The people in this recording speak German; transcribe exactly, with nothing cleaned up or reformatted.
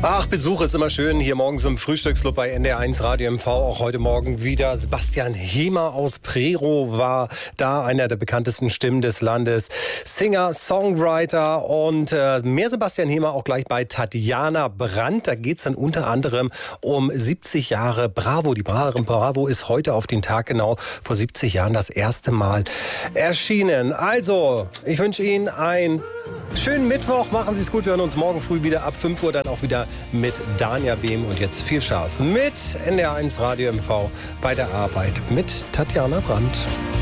Ach, Besuch ist immer schön. Hier morgens im Frühstücksclub bei N D R eins Radio M V. Auch heute Morgen wieder. Sebastian Hemer aus Prerow war da, einer der bekanntesten Stimmen des Landes. Singer, Songwriter und äh, mehr Sebastian Hemer auch gleich bei Tatjana Brandt. Da geht es dann unter anderem um siebzig Jahre Bravo. Die Bravo, Bravo ist heute auf den Tag genau vor siebzig Jahren das erste Mal erschienen. Also, ich wünsche Ihnen einen schönen Mittwoch. Machen Sie es gut. Wir hören uns morgen früh wieder ab fünf Uhr dann auch wieder mit Danja Behm. Und jetzt viel Spaß mit N D R eins Radio M V bei der Arbeit mit Tatjana Brandt.